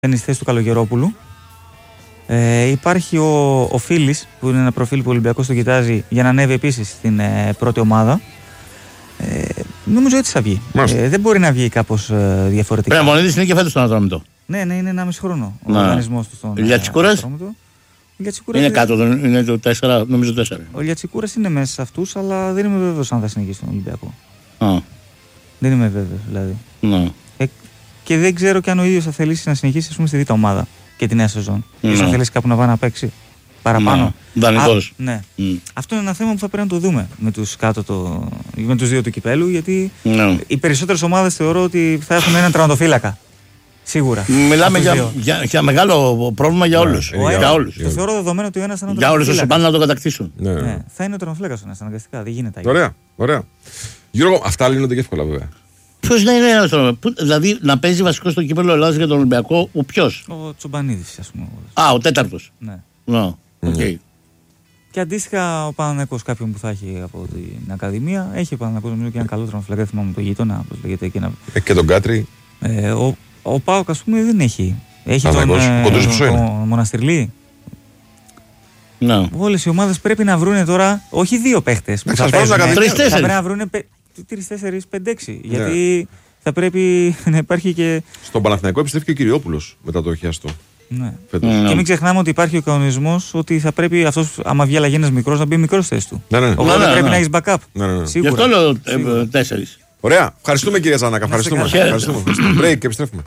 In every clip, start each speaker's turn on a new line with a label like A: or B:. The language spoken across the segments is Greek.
A: στη θέση του Καλογερόπουλου. Υπάρχει ο Φίλης, που είναι ένα προφίλ που ο Ολυμπιακός το κοιτάζει για να ανέβει επίσης στην πρώτη ομάδα. Νομίζω έτσι θα βγει. Δεν μπορεί να βγει κάπως διαφορετικά.
B: Πρέπει να Μονίδης είναι και φέτος στον Ατρόμητο.
A: Ναι, είναι 1,5 χρόνο ο οργανισμός του στον
B: Λιατσικούρας. Είναι κάτω, είναι το 4, νομίζω 4.
A: Ο Λιατσικούρας είναι μέσα σε αυτούς, αλλά δεν είμαι βέβαιος αν θα συνεχίσει στον Ολυμπιακό. Δεν είμαι βέβαιος δηλαδή. Και δεν ξέρω και αν ο ίδιος θα θελήσει να συνεχίσει, ας πούμε, στη β' ομάδα και τη νέα σεζόν. Ίσως θα θελήσει κάπου να πάει να παίξει παραπάνω.
B: Δανεικός.
A: Ναι. Αυτό είναι ένα θέμα που θα πρέπει να το δούμε με τους δύο του κυπέλου, γιατί οι περισσότερες ομάδες θεωρώ ότι θα έχουν έναν τραυματοφύλακα. Σίγουρα.
B: Μιλάμε για μεγάλο πρόβλημα για όλους.
A: Το θεωρώ δεδομένο ότι ο ένας θα είναι ο
B: για όλους όσοι πάνε να το κατακτήσουν.
A: Θα είναι ο τραυματοφύλακας ο ένας, αναγκαστικά. Δεν γίνεται.
C: Ωραία. Γιώργο, αυτά λύνονται και εύκολα βέβαια.
B: Ποιος να είναι ένας τραυματοφύλακας? Δηλαδή να παίζει βασικό στο κύπελλο Ελλάδας για τον Ολυμπιακό, ο ποιος?
A: Ο Τσομπανίδης, ας πούμε.
B: Ο τέταρτος.
A: Ναι. Και αντίστοιχα ο Παναθηναϊκός, κάποιον που θα έχει από την Ακαδημία. Έχει ο Παναθηναϊκός νομίζω και έναν καλό τραυματοφύλακα, θυμάμαι το γείτονα, πώς λέγεται εκεί.
C: Και τον Κάτρι.
A: Ο ΠΑΟΚ, ας πούμε, δεν έχει. Έχει τον Μοναστηρλή. Όλες οι ομάδες πρέπει να βρούνε τώρα, όχι δύο παίχτες. Θα πρέπει να βρούνε 3-4, 5-6. Γιατί θα πρέπει να υπάρχει και.
C: Στον Παναθηναϊκό επιστρέφει και ο Κυριόπουλος μετά το χιάστο.
A: Ναι. Και μην ξεχνάμε ότι υπάρχει ο κανονισμός ότι θα πρέπει αυτός, άμα βγει αλλαγή ένας μικρός, να μπει μικρός θέση του. Οπότε πρέπει να έχεις backup.
B: Γι' αυτό λέω 4.
C: Ωραία. Ευχαριστούμε, κυρία Ζανάκα. Ευχαριστούμε. Break και επιστρέφουμε.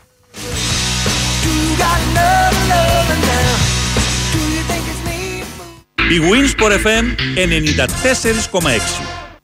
D: Η Winsport FM 94,6.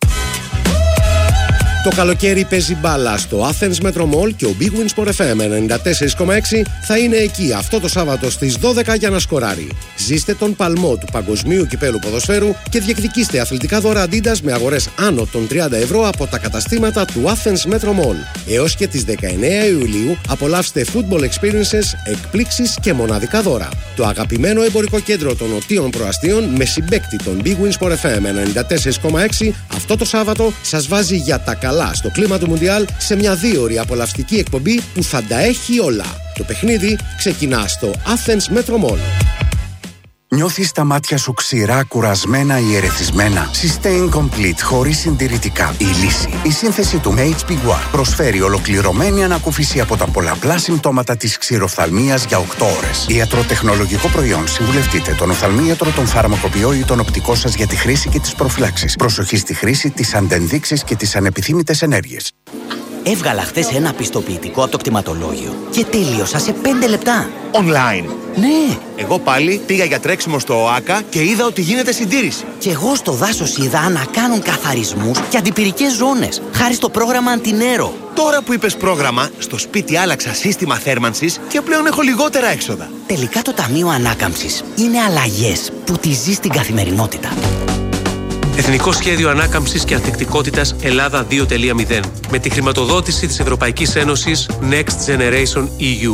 E: Το καλοκαίρι παίζει μπάλα στο Athens Metro Mall και ο Big Win Sport FM 94,6 θα είναι εκεί αυτό το Σάββατο στις 12 για να σκοράρει. Ζήστε τον παλμό του Παγκοσμίου Κυπέλου Ποδοσφαίρου και διεκδικήστε αθλητικά δώρα Adidas με αγορές άνω των 30 ευρώ από τα καταστήματα του Athens Metro Mall. Έως και τις 19 Ιουλίου απολαύστε football experiences, εκπλήξεις και μοναδικά δώρα. Το αγαπημένο εμπορικό κέντρο των Νοτίων Προαστίων με συμπαίκτη τον Big Win Sport FM 94,6 αυτό το Σάββατο σας βάζει για τα καλά στο κλίμα του Μουντιάλ σε μια 2ωρη απολαυστική εκπομπή που θα τα έχει όλα. Το παιχνίδι ξεκινά στο Athens Metro Mall.
F: Νιώθεις τα μάτια σου ξηρά, κουρασμένα ή ερεθισμένα? Sustain Complete χωρίς συντηρητικά. Η λύση. Η σύνθεση του HP One προσφέρει ολοκληρωμένη ανακούφιση από τα πολλαπλά συμπτώματα της ξηροφθαλμίας για 8 ώρες. Ιατροτεχνολογικό προϊόν. Συμβουλευτείτε τον οφθαλμίατρο, τον φαρμακοποιό ή τον οπτικό σας για τη χρήση και τις προφυλάξεις. Προσοχή στη χρήση, τις αντενδείξεις και τις ανεπιθύμητες ενέργειες.
G: Έβγαλα χθες ένα πιστοποιητικό από το κτηματολόγιο και τελείωσα σε 5 λεπτά.
H: Online.
G: Ναι.
H: Εγώ πάλι πήγα για τρέξιμο στο ΟΑΚΑ και είδα ότι γίνεται συντήρηση.
G: Και εγώ στο δάσος είδα να κάνουν καθαρισμούς και αντιπυρικές ζώνες, χάρη στο πρόγραμμα Αντινέρο.
H: Τώρα που είπες πρόγραμμα, στο σπίτι άλλαξα σύστημα θέρμανσης και πλέον έχω λιγότερα έξοδα.
G: Τελικά το Ταμείο Ανάκαμψης είναι αλλαγές που τη ζεις στην καθημερινότητα.
I: Εθνικό Σχέδιο Ανάκαμψης και Ανθεκτικότητας Ελλάδα 2.0 με τη χρηματοδότηση της Ευρωπαϊκής Ένωσης Next Generation EU.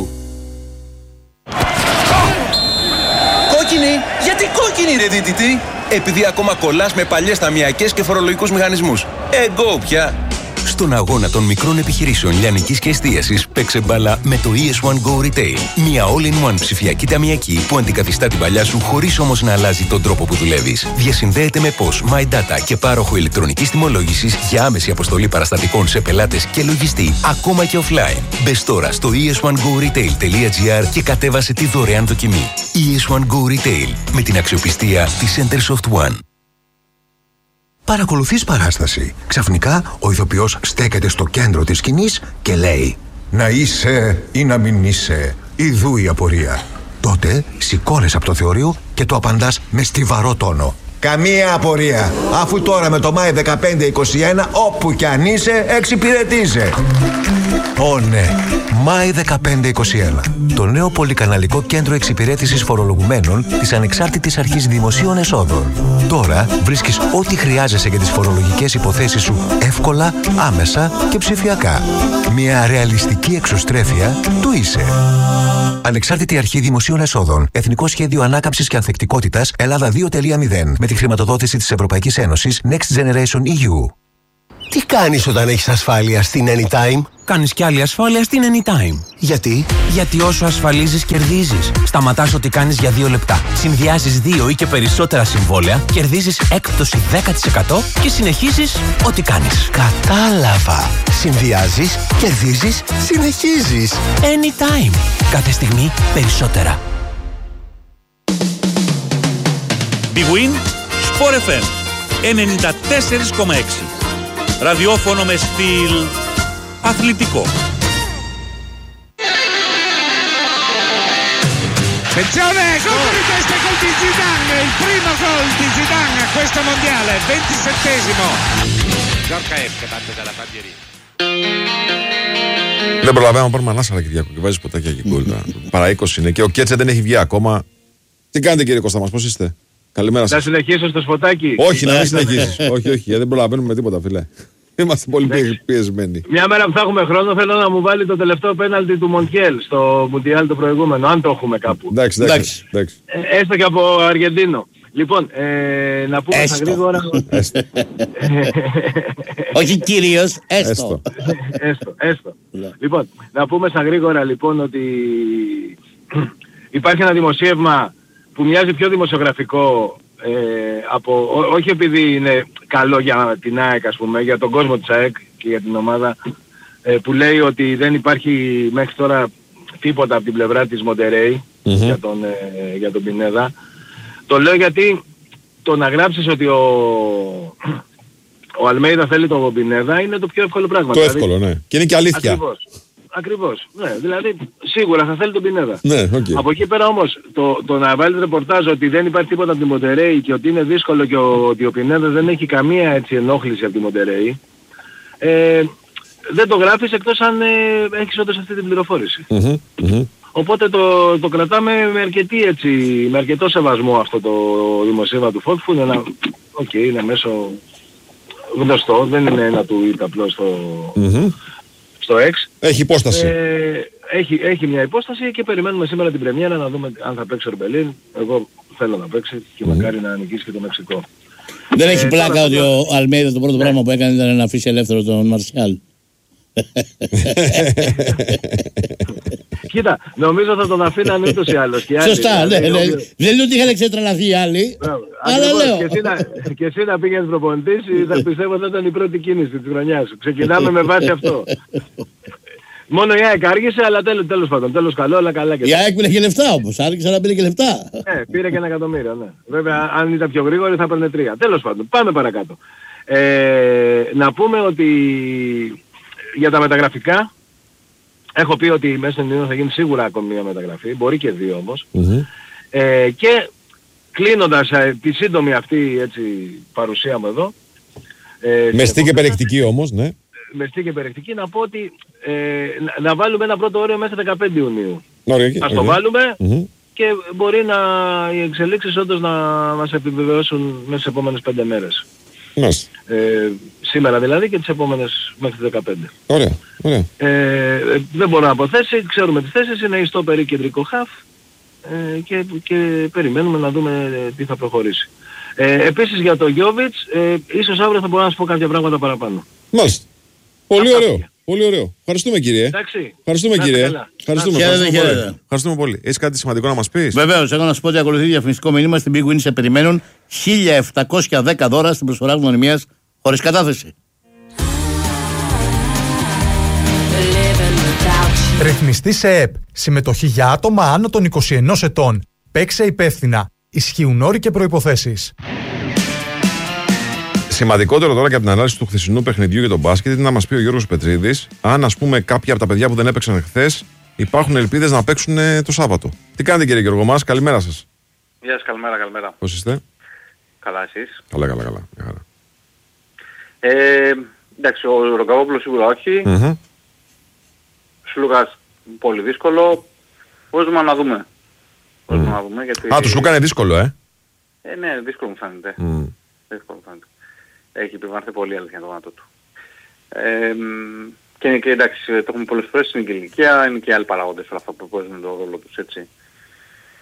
J: Κόκκινη! Γιατί κόκκινη ρε δίτητη? Επειδή ακόμα κολλάς με παλιές ταμιακές και φορολογικούς μηχανισμούς. Εγώ πια!
K: Στον αγώνα των μικρών επιχειρήσεων λιανικής και εστίασης παίξε μπάλα με το ES1 Go Retail. Μια all-in-one ψηφιακή ταμιακή που αντικαθιστά την παλιά σου χωρίς όμως να αλλάζει τον τρόπο που δουλεύεις. Διασυνδέεται με POS, My Data και πάροχο ηλεκτρονικής τιμολόγησης για άμεση αποστολή παραστατικών σε πελάτες και λογιστή, ακόμα και offline. Μπες τώρα στο es1goretail.gr και κατέβασε τη δωρεάν δοκιμή. ES1 Go Retail με την αξιοπιστία της Centersoft One.
L: Παρακολουθείς παράσταση. Ξαφνικά ο ηθοποιός στέκεται στο κέντρο της σκηνής και λέει «Να είσαι ή να μην είσαι, ιδού η απορία». Τότε σηκώνεσαι από το θεωρείο και το απαντάς με στιβαρό τόνο. «Καμία απορία, αφού τώρα με το Μάη 1521 όπου κι αν είσαι εξυπηρετείσαι». Ω ναι, Μάη 1521. Το νέο πολυκαναλικό κέντρο εξυπηρέτησης φορολογουμένων της Ανεξάρτητης Αρχής Δημοσίων Εσόδων. Τώρα βρίσκεις ό,τι χρειάζεσαι για τις φορολογικές υποθέσεις σου εύκολα, άμεσα και ψηφιακά. Μια ρεαλιστική εξωστρέφεια του είσαι. Ανεξάρτητη Αρχή Δημοσίων Εσόδων. Εθνικό Σχέδιο Ανάκαμψης και Ανθεκτικότητας Ελλάδα 2.0 με τη χρηματοδότηση της Ευρωπαϊκής Ένωσης Next Generation EU.
H: Τι κάνεις όταν έχεις ασφάλεια στην Anytime?
M: Κάνεις κι άλλη ασφάλεια στην Anytime.
H: Γιατί?
M: Γιατί όσο ασφαλίζεις κερδίζεις. Σταματάς ό,τι κάνεις για 2 λεπτά. Συνδυάζεις 2 ή και περισσότερα συμβόλαια, κερδίζεις έκπτωση 10% και συνεχίζεις ό,τι κάνεις.
H: Κατάλαβα. Συνδυάζεις, κερδίζεις, συνεχίζεις.
M: Anytime. Κάθε στιγμή περισσότερα.
D: Big Win, Sport FM 94,6. Ραδιόφωνο με στυλ αθλητικό.
N: Attenzione, colpo di testa col di Zidane, il primo gol di Zidane a questo mondiale, 27esimo. Giorkaeff che batte dalla bandierina.
C: Δεν προλαβαίνω να πάρουμε ανάσα, Κυριακό, και βάζει ποτάκια και γκολ. Παρά 20 είναι και ο Κέτσε δεν έχει βγει ακόμα. Τι κάνετε, κύριε Κώστα μας, πώς είστε? Καλημέρα σας.
O: Θα συνεχίσω στο σποτάκι.
C: Όχι, να μην συνεχίσεις. Όχι, γιατί δεν προλαβαίνουμε τίποτα, φίλε. Είμαστε πολύ πιεσμένοι.
O: Μια μέρα που θα έχουμε χρόνο θέλω να μου βάλει το τελευταίο πέναλτι του Μοντιέλ στο Μουντιάλ το προηγούμενο, αν το έχουμε κάπου.
C: Εντάξει.
O: Έστω και από Αργεντίνο. Λοιπόν, να πούμε στα γρήγορα...
B: Όχι κυρίως, έστω.
O: Λοιπόν, να πούμε στα γρήγορα λοιπόν ότι υπάρχει ένα δημοσίευμα που μοιάζει πιο δημοσιογραφικό όχι επειδή είναι καλό για την ΑΕΚ, ας πούμε, για τον κόσμο της ΑΕΚ και για την ομάδα, που λέει ότι δεν υπάρχει μέχρι τώρα τίποτα από την πλευρά της Μοντερέι για τον Πινέδα. Το λέω γιατί το να γράψεις ότι ο Αλμέιδα θέλει τον Πινέδα είναι το πιο εύκολο πράγμα.
C: Το εύκολο, ναι. Και είναι και αλήθεια.
O: Ακριβώς. Ναι, δηλαδή σίγουρα θα θέλει τον Πινέδα.
C: Ναι, okay.
O: Από εκεί πέρα όμως το να βάλει ρεπορτάζ ότι δεν υπάρχει τίποτα από τη Μοντερέι και ότι είναι δύσκολο και ότι ο Πινέδα δεν έχει καμία έτσι ενόχληση από τη Μοντερέι, δεν το γράφεις εκτός αν έχεις όντως αυτή την πληροφόρηση. Οπότε το κρατάμε με αρκετό σεβασμό αυτό το δημοσίευμα του Φώτφου. Είναι είναι μέσω γνωστό, δεν είναι ένα tweet απλό στο X.
C: Έχει υπόσταση.
O: Έχει μια υπόσταση και περιμένουμε σήμερα την πρεμιέρα να δούμε αν θα παίξει ο Ρμπελίν. Εγώ θέλω να παίξει και μακάρι να νικήσει και το Μεξικό.
B: Δεν έχει πλάκα ότι ο Αλμέιδα το πρώτο πράγμα που έκανε ήταν να αφήσει ελεύθερο τον Μαρσιάλ.
O: Κοίτα, νομίζω θα τον αφήναν ούτως ή άλλως.
B: Σωστά, ναι. Δεν λέω ότι είχαν εξετρελαθεί οι άλλοι. Αλλά λέω.
O: Και εσύ να πήγαινες προπονητής, θα πιστεύω θα ήταν η πρώτη κίνηση της χρονιάς σου. Ξεκινάμε με βάση αυτό. Μόνο η ΑΕΚ άργησε, αλλά τέλος πάντων. Τέλος καλό, αλλά καλά και
B: η ΑΕΚ πήρε και λεφτά όμως. Άργησε να πήρε και λεφτά.
O: Ναι, πήρε και 1 εκατομμύριο, ναι. Βέβαια, αν ήταν πιο γρήγορη θα έπαιρνε 3. Τέλος πάντων, πάμε παρακάτω. Να πούμε ότι για τα μεταγραφικά έχω πει ότι μέσα στην Ιούνιο θα γίνει σίγουρα ακόμη μια μεταγραφή, μπορεί και 2 όμως. Και κλείνοντας τη σύντομη αυτή έτσι, παρουσία μου εδώ.
C: Μεστή και περιεκτική όμως, ναι.
O: Μεστή και περιεκτική, να πω ότι να βάλουμε ένα πρώτο όριο μέχρι 15 Ιουνίου. Ας το βάλουμε και μπορεί οι εξελίξεις όντως να μας επιβεβαιώσουν μέσα στις επόμενες 5 μέρες. Σήμερα δηλαδή και τις επόμενες μέχρι 15.
C: Ωραία.
O: Δεν μπορώ να πω θέση, ξέρουμε τις θέσεις, είναι ιστό περί κεντρικό χαφ και περιμένουμε να δούμε τι θα προχωρήσει. Επίσης για το Γιόβιτς, ίσως αύριο θα μπορώ να σας πω κάποια πράγματα παραπάνω.
C: Μάλιστα. Πολύ ωραίο. Πολύ ωραίο. Ευχαριστούμε κύριε.
O: Εντάξει.
C: Ευχαριστούμε κύριε.
B: Ευχαριστούμε
C: πολύ. Έχεις κάτι σημαντικό να μας πεις?
B: Βεβαίως, έχω να σου πω ότι ακολουθεί διαφημιστικό μήνυμα στην Big Win. Σε περιμένουν 1.710 δώρα στην προσφορά γνωριμίας χωρίς κατάθεση.
P: Ρυθμιστή σε ΕΠ. Συμμετοχή για άτομα άνω των 21 ετών. Παίξε υπεύθυνα. Ισχύουν όροι και προϋποθέσεις.
C: Σημαντικότερο τώρα και από την ανάλυση του χθεσινού παιχνιδιού για τον μπάσκετ είναι να μας πει ο Γιώργος Πετρίδης αν, ας πούμε, κάποια από τα παιδιά που δεν έπαιξαν χθες υπάρχουν ελπίδες να παίξουν το Σάββατο. Τι κάνετε κύριε Γιώργο μας, καλημέρα σας.
Q: Γεια σας, καλημέρα.
C: Πώς είστε?
Q: Καλά εσείς?
C: Καλά.
Q: Εντάξει, ο Ρογκαβόπουλος σίγουρα όχι. Σλούκας πολύ δύσκολο. Μπορούμε να δούμε. Γιατί...
C: το Σλούκα είναι δύσκολο,
Q: ναι, δύσκολο μου φαίνεται. Έχει επιβαρυνθεί πολύ αλήθεια το γόνατο του. Και εντάξει, το έχουμε πολλές φορές στην ηλικία, είναι και άλλοι παράγοντες όλα αυτά που παίζουν τον ρόλο τους, έτσι.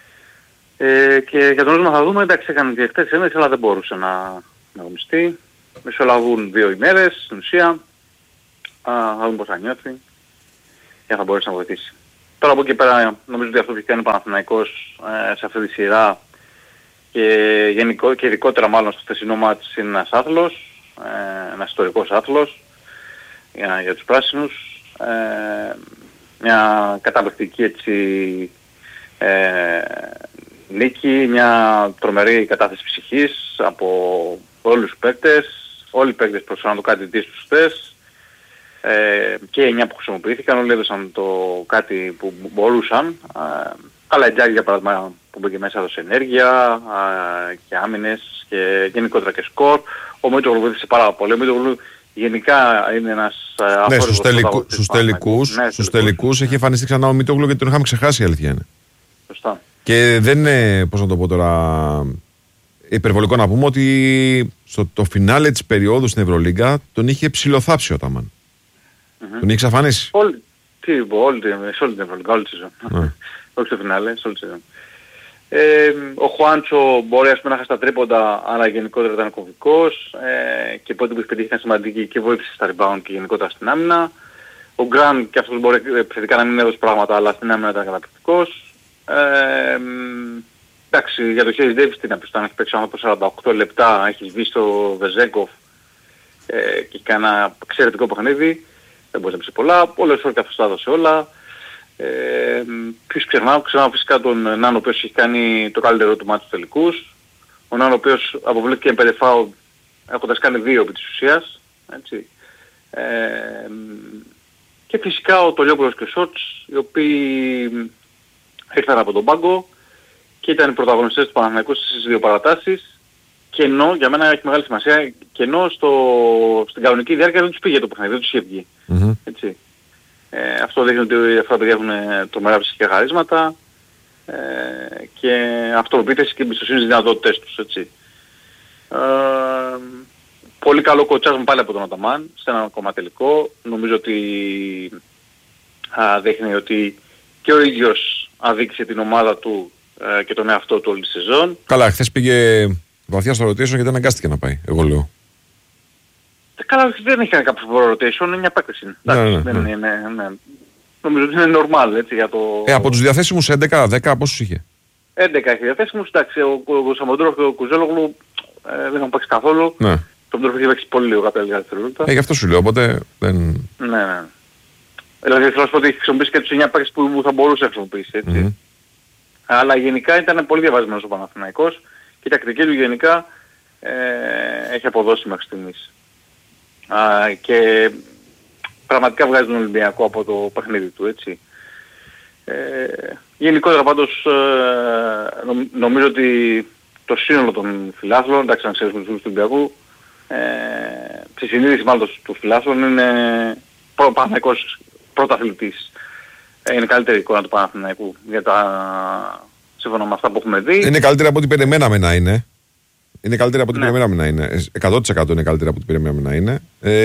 Q: Και για τον Ρούσμα θα δούμε, εντάξει, έκανε διεκτές έμεσες, αλλά δεν μπορούσε να αγωνιστεί. Μεσολαβούν 2 ημέρες στην ουσία. Θα δούμε πώς θα νιώθει και θα μπορέσει να βοηθήσει. Τώρα από εκεί πέρα νομίζω ότι αυτό που έχει κάνει ο Παναθηναϊκός σε αυτή τη σειρά και ειδικότερα μάλλον στο χθεσινό μάτς είναι ένας άθλος, ένας ιστορικός άθλος για τους πράσινους. Μια καταπληκτική έτσι νίκη, μια τρομερή κατάθεση ψυχής από όλους τους παίκτες. Όλοι οι παίκτες προσφέραν το κάτι της τους χθες και οι 9 που χρησιμοποιήθηκαν, όλοι έδωσαν το κάτι που μπορούσαν. Αλλά η Τζάκη για παράδειγμα που μπήκε μέσα έδωσε ενέργεια και άμυνες και γενικότερα και σκορ. Ο Μίτογλου βοήθησε πάρα πολύ. Ο Μίτογλου γενικά είναι ένας
C: αφόρητος. Ναι, στους τελικούς έχει εμφανιστεί ξανά ο Μίτογλου γιατί τον είχαμε ξεχάσει, η αλήθεια είναι.
Q: Σωστά.
C: Και δεν είναι, πώς να το πω τώρα, υπερβολικό να πούμε ότι το φινάλε της περίοδου στην Ευρωλίγκα τον είχε ψιλοθάψει ο Ταμάν. Τον είχε εξαφανίσει.
Q: Σε όλη την Ευρωλίγκα, όλη τη σεζόν. Όχι στο φινάλε, σε όλη τη σεζόν. Ο Χουάντσο μπορεί να χάσει τα τρίποντα, αλλά γενικότερα ήταν κομβικός και πότε που πετύχει σημαντική και βοήθησε στα rebound και γενικότερα στην άμυνα. Ο Γκραν και αυτός μπορεί επιθετικά να μην έδωσε πράγματα, αλλά στην άμυνα ήταν καταπληκτικός. Εντάξει, για το Χέρι Ντέιβις τι να πεις, όταν έχει παίξει από 48 λεπτά, έχει βγει στο Βεζέγκοφ και έχει κάνει ένα εξαιρετικό παιχνίδι, δεν μπορεί να πει πολλά, πολλές φορές αυτός τα έδωσε όλα. Ποιος ξεχνάω φυσικά τον Νάνο, ο οποίος έχει κάνει το καλύτερο του μάτι του τελικούς. Ο Νάνο ο οποίος αποβλήθηκε 5 φάουλ έχοντας κάνει 2 επί της ουσίας. Έτσι. Και φυσικά ο Τολιόπουλος και ο Σότς, οι οποίοι ήρθαν από τον πάγκο και ήταν οι πρωταγωνιστές του Παναθηναϊκού στις 2 παρατάσεις. Και ενώ, για μένα έχει μεγάλη σημασία, και ενώ στην κανονική διάρκεια δεν τους πήγε το παιχνίδι, δεν τους είχε βγει. Έτσι. Αυτό δείχνει ότι αυτά τα παιδιά έχουν τρομερά ψυχικά χαρίσματα και αυτοπεποίθηση και εμπιστοσύνη στις δυνατότητες τους. Έτσι. Πολύ καλό κοτσάσμα πάλι από τον Αταμάν σε ένα ακόμα τελικό. Νομίζω ότι δείχνει ότι και ο ίδιος αδίκησε την ομάδα του και τον εαυτό του όλη τη σεζόν.
C: Καλά, χθες πήγε βαθιά στο rotation γιατί αναγκάστηκε να πάει, εγώ λέω.
Q: Καλά, δεν έχει κάνει κάποιο rotation, είναι μια παίκτης. Ναι. Νομίζω ότι είναι normal, έτσι, για το...
C: από τους διαθέσιμους 11-10 πόσους είχε?
Q: 11 έχει διαθέσιμους, εντάξει, ο Σαμοντρόφ και ο Κουζέλογλου δεν έχουν παίξει καθόλου. Ναι. Το Σαμοντρόφ έχει παίξει πολύ λίγο κάποια λίγα δευτερόλεπτα.
C: Γι' αυτό σου λέω, οπότε δεν...
Q: Ναι. Δηλαδή θέλω να σου πω ότι έχει χρησιμοποιήσει και τους 9 παίκτες που θα μπορούσε να χρησιμοποιήσει, έτσι. Αλλά γενικά ήταν πολύ διαβασμένος ο Παναθηναϊκός και η τακτική του γενικά έχει αποδώσει μέχρι στιγμής. Και πραγματικά βγάζει τον Ολυμπιακό από το παιχνίδι του, έτσι. Γενικότερα πάντως νομίζω ότι το σύνολο των φιλάθλων, εντάξει να ξέρουμε τους του Ολυμπιακού, στη συνείδηση μάλλον του φιλάθλων είναι Παναθηναϊκός πρωταθλητής. Είναι καλύτερη εικόνα του Παναθηναϊκού για σύμφωνα με αυτά που έχουμε δει. Είναι
C: καλύτερη από ό,τι περιμέναμε να είναι. Είναι καλύτερη από ό,τι περιμέναμε να είναι. 100% είναι καλύτερη από ό,τι περιμέναμε να είναι.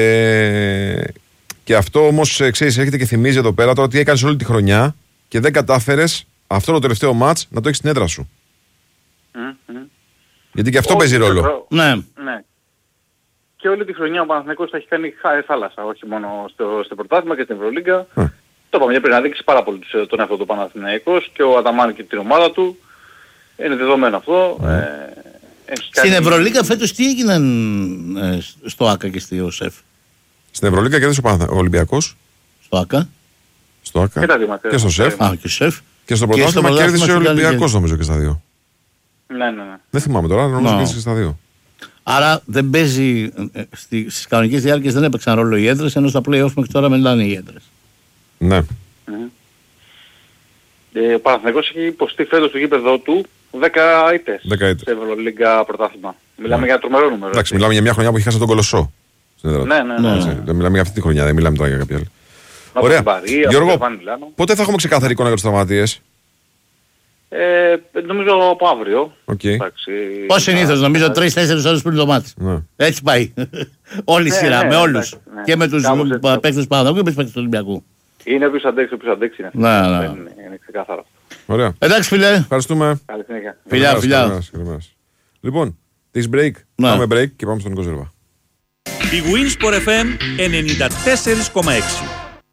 C: Και αυτό όμως, ξέρεις, έρχεται και θυμίζει εδώ πέρα τώρα τι έκανες όλη τη χρονιά και δεν κατάφερες αυτό το τελευταίο μάτς να το έχεις στην έδρα σου. Γιατί και αυτό παίζει ρόλο.
Q: Ναι. Και όλη τη χρονιά ο Παναθηναϊκός θα έχει κάνει θάλασσα, όχι μόνο στο πρωτάθλημα και στην Ευρωλίγκα. Το είπαμε για πριν, να δείξει πάρα πολύ τον εαυτό του Παναθηναϊκός και ο Αταμάν και την ομάδα του. Είναι δεδομένο αυτό.
B: Στην Ευρωλίγκα φέτος τι έγιναν στο ΆΚΑ και στη ΟΣΕΦ?
C: Στην Ευρωλίγκα κέρδισε ο Ολυμπιακός.
B: Στο ΆΚΑ.
C: Και στο ΣΕΦ. Και στο πρωτάθλημα κέρδισε ο Ολυμπιακός νομίζω και στα 2.
Q: Ναι.
C: Δεν θυμάμαι τώρα, νομίζω κέρδισε και στα 2.
B: Άρα δεν παίζει, στις κανονικές διάρκειες δεν έπαιξαν ρόλο οι έδρες, ενώ στα play-off μέχρι τώρα μιλάνε οι έδρες.
C: Ναι.
Q: Ο Παναθηναϊκός έχει υποστεί φέτος στο γήπεδο του 10 ήττες σε Ευρωλίγκα πρωτάθλημα. Μιλάμε για τρομερό νούμερο.
C: Εντάξει, μιλάμε για μια χρονιά που έχει χάσει τον Κολοσσό.
Q: Ναι.
C: Δεν μιλάμε για αυτή τη χρονιά, δεν μιλάμε τώρα για κάποια άλλη. Ωραία. Γιώργο, πότε θα έχουμε ξεκάθαρη εικόνα για τους τραυματίες?
Q: Νομίζω από αύριο.
B: Πώς συνήθως, νομίζω 3-4 ώρες πριν το μάτι. Έτσι πάει. Όλη η σειρά, με όλους. Και με τους παίκτες του Παναθηναϊκού και με τους παίκτες του Ολυμπιακού.
Q: Είναι όποιος αντέξει είναι. Είναι ξεκάθαρο.
C: Ωραία.
B: Εντάξει φίλε.
C: Ευχαριστούμε.
Q: Καλή συνέχεια.
C: Φιλιά. Λοιπόν, της break. Πάμε break και πάμε στον Νικό Ζερβά.
D: Η Winsport FM 94,6.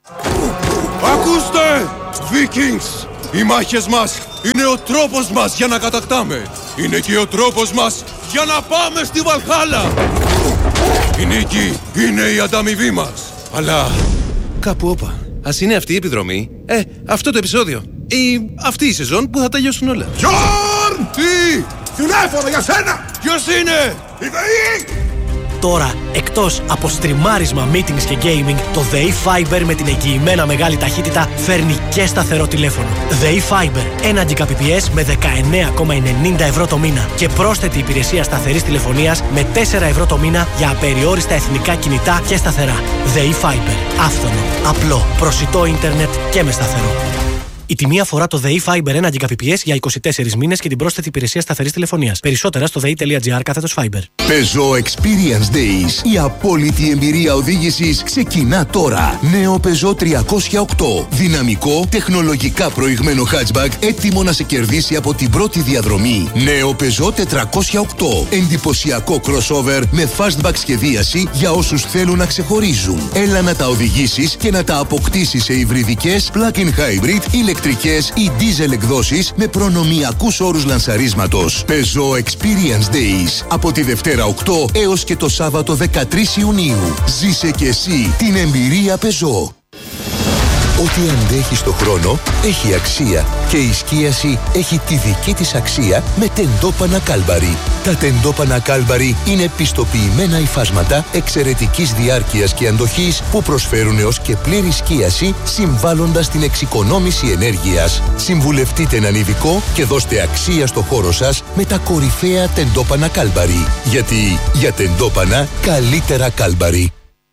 R: Ακούστε! Vikings! Οι μάχες μας είναι ο τρόπος μας για να κατακτάμε. Είναι και ο τρόπος μας για να πάμε στη Βαλχάλα. Η νίκη είναι η ανταμοιβή μας. Αλλά
J: κάπου όπα. Ας είναι αυτή η επιδρομή. Αυτό το επεισόδιο. Ή αυτή η σεζόν που θα τελειώσουν όλα.
R: Γιόρν! Τι! Τηλέφωνο για σένα! Ποιος είναι? Η ΔΕΗ!
S: Τώρα, εκτός από στριμάρισμα, meetings και gaming, το ΔΕΗ Fiber με την εγγυημένα μεγάλη ταχύτητα φέρνει και σταθερό τηλέφωνο. ΔΕΗ Fiber, 1 Gbps με 19,90 ευρώ το μήνα και πρόσθετη υπηρεσία σταθερής τηλεφωνίας με 4 ευρώ το μήνα για απεριόριστα εθνικά κινητά και σταθερά. ΔΕΗ Fiber, άφθονο, απλό, προσιτό ίντερνετ και με σταθερό. Η τιμή αφορά το ΔΕΗ Fiber 1 Gbps για 24 μήνες και την πρόσθετη υπηρεσία σταθερής τηλεφωνίας. Περισσότερα στο dei.gr/Fiber.
T: Peugeot Experience Days. Η απόλυτη εμπειρία οδήγησης ξεκινά τώρα. Νέο Peugeot 308. Δυναμικό, τεχνολογικά προηγμένο hatchback, έτοιμο να σε κερδίσει από την πρώτη διαδρομή. Νέο Peugeot 408. Εντυπωσιακό crossover με fastback σχεδίαση για όσους θέλουν να ξεχωρίζουν. Έλα να τα οδηγήσεις και να τα αποκτήσεις σε υβριδικές, plug-in hybrid, ηλεκτρικές ή diesel εκδόσεις με προνομιακούς όρους λανσαρίσματος. Peugeot Experience Days. Από τη Δευτέρα 8 έως και το Σάββατο 13 Ιουνίου. Ζήσε και εσύ την εμπειρία Peugeot. Ό,τι αντέχει στο χρόνο έχει αξία και η σκίαση έχει τη δική της αξία με τεντόπανα Κάλμπαρι. Τα τεντόπανα Κάλμπαρι είναι πιστοποιημένα υφάσματα εξαιρετικής διάρκειας και αντοχής που προσφέρουν έως και πλήρη σκίαση συμβάλλοντας την εξοικονόμηση ενέργειας. Συμβουλευτείτε έναν ειδικό και δώστε αξία στο χώρο σας με τα κορυφαία τεντόπανα Κάλμπαρι. Γιατί για τεντόπανα καλύτερα Κάλμπαρι.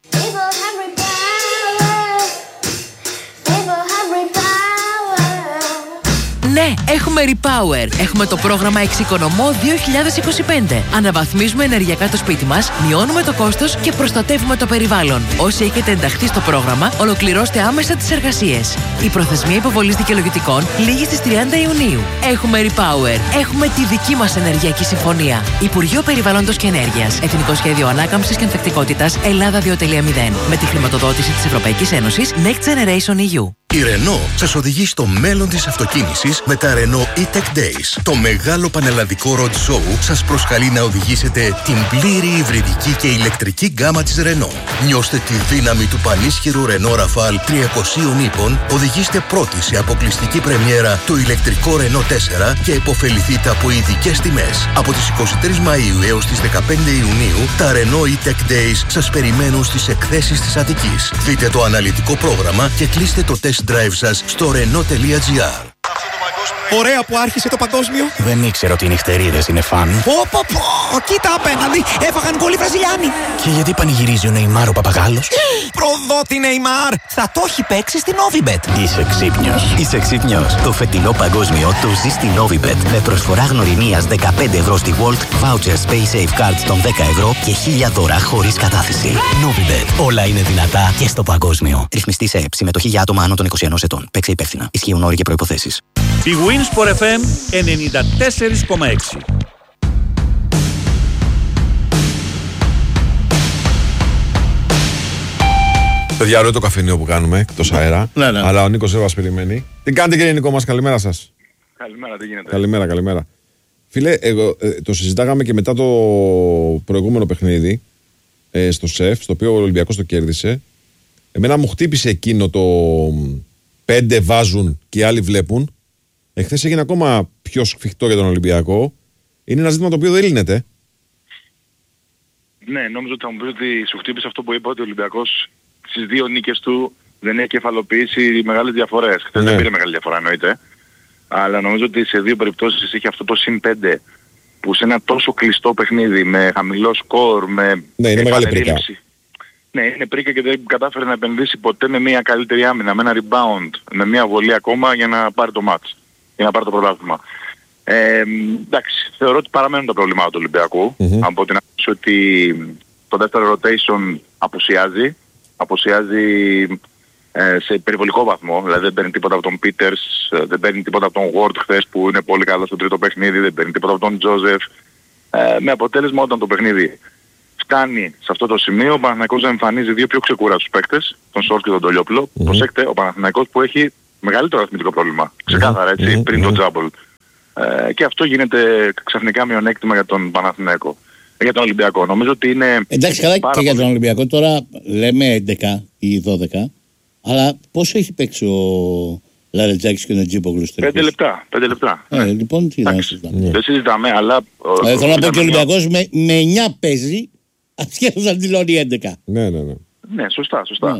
U: Ναι, έχουμε Repower. Έχουμε το πρόγραμμα Εξοικονομώ 2025. Αναβαθμίζουμε ενεργειακά το σπίτι μας, μειώνουμε το κόστος και προστατεύουμε το περιβάλλον. Όσοι έχετε ενταχθεί στο πρόγραμμα, ολοκληρώστε άμεσα τις εργασίες. Η προθεσμία υποβολής δικαιολογητικών λήγει στις 30 Ιουνίου. Έχουμε Repower. Έχουμε τη δική μας ενεργειακή συμφωνία. Υπουργείο Περιβάλλοντος και Ενέργειας. Εθνικό Σχέδιο Ανάκαμψης και Ανθεκτικότητας Ελλάδα 2.0. Με τη χρηματοδότηση της Ευρωπαϊκής Ένωσης Next Generation EU.
T: Η Renault σας οδηγεί στο μέλλον της αυτοκίνησης με τα Renault E-Tech Days. Το μεγάλο πανελλαδικό road show σας προσκαλεί να οδηγήσετε την πλήρη υβριδική και ηλεκτρική γκάμα της Renault. Νιώστε τη δύναμη του πανίσχυρου Renault Rafale 300 ύπων, οδηγήστε πρώτοι σε αποκλειστική πρεμιέρα το ηλεκτρικό Renault 4 και επωφεληθείτε από ειδικές τιμές. Από τις 23 Μαΐου έως τις 15 Ιουνίου, τα Renault E-Tech Days σας περιμένουν στις εκθέσεις της Αττικής. Δείτε το αναλυτικό πρόγραμμα και κλείστε το test drive σας στο Renault.gr.
V: Ωραία που άρχισε το παγκόσμιο.
W: Δεν ήξερα ότι οι νυχτερίδες είναι φαν.
V: Κοίτα απέναντι, έφαγαν γκολ οι Βραζιλιάνοι.
W: Και γιατί πανηγυρίζει ο Νεϊμάρ ο Παπαγάλος?
V: Προδότη Νεϊμάρ, θα το έχει παίξει στην Novibet.
W: Είσαι ξύπνιος. Είσαι ξύπνιος. Το φετινό παγκόσμιο το ζει στην Novibet. Με προσφορά γνωριμίας 15 ευρώ στη Volt, vouchers Pay Safe Cards των 10 ευρώ και 1000 δώρα χωρίς κατάθεση. Novibet. Όλα είναι δυνατά και στο παγκόσμιο. Ρυθμιστή σε ΕΠ. Συμμετοχή για άτομα άνω των 21 ετών. Παίξε υπεύθυνα. Ισχύουν όροι και προϋποθέσεις.
D: Η Winsport FM 94,6.
C: Παιδιά, ωραίο το καφενείο που κάνουμε εκτός αέρα.
B: Ναι.
C: Αλλά ο Νίκος Εύας περιμένει. Τι κάνετε, κύριε Νικό μας, καλημέρα σας.
X: Καλημέρα, τι γίνεται?
C: Καλημέρα. Φίλε, εγώ, το συζητάγαμε και μετά το προηγούμενο παιχνίδι στο ΣΕΦ, στο οποίο ο Ολυμπιακός το κέρδισε. Εμένα μου χτύπησε εκείνο το 5 βάζουν και οι άλλοι βλέπουν. Εχθές έγινε ακόμα πιο σφιχτό για τον Ολυμπιακό. Είναι ένα ζήτημα το οποίο δεν λύνεται.
X: Ναι, νόμιζα ότι θα μου πει ότι σου χτύπησε αυτό που είπα, ότι ο Ολυμπιακός στις δύο νίκες του δεν έχει κεφαλοποιήσει μεγάλες διαφορές. Χθες δεν πήρε μεγάλη διαφορά, εννοείται. Αλλά νομίζω ότι σε δύο περιπτώσεις είχε αυτό το συν 5 που σε ένα τόσο κλειστό παιχνίδι με χαμηλό σκορ, με
C: είναι μεγάλη πρίκα.
X: Ναι, είναι πρίκα και δεν κατάφερε να επενδύσει ποτέ με μια καλύτερη άμυνα, με ένα rebound, με μια βολή ακόμα για να πάρει το match, για να πάρει το πρωτάθλημα. Εντάξει, θεωρώ ότι παραμένουν τα προβλήματα του Ολυμπιακού. Από την άποψη ότι το δεύτερο rotation αποσιάζει σε περιβολικό βαθμό. Δηλαδή δεν παίρνει τίποτα από τον Πίτερς, δεν παίρνει τίποτα από τον Ward χθες που είναι πολύ καλό στο τρίτο παιχνίδι, δεν παίρνει τίποτα από τον Τζόζεφ. Με αποτέλεσμα όταν το παιχνίδι φτάνει σε αυτό το σημείο ο Παναθηναϊκός να εμφανίζει δύο πιο ξεκούραστους παίκτες, τον Σόρτ και τον Τολιόπουλο. Προσέξτε, ο Παναθηναϊκός που έχει μεγαλύτερο αριθμητικό πρόβλημα. Ξεκάθαρα έτσι, πριν το τζάμπολ. Και αυτό γίνεται ξαφνικά μειονέκτημα για τον Παναθηναϊκό. Για τον Ολυμπιακό. Νομίζω ότι είναι.
B: Εντάξει, καλά και για τον Ολυμπιακό. Τώρα λέμε 11 ή 12, αλλά πόσο έχει παίξει ο Λαρετζάκης και ο Νετζίπογλου?
X: 5 λεπτά. 5 λεπτά.
B: Λοιπόν, τι να συζητάμε.
X: Δεν συζητάμε, αλλά.
B: Θέλω να πω και ο Ολυμπιακός με 9 παίζει, ασχέτως αν δηλώνει 11.
C: Ναι.
X: Ναι, σωστά.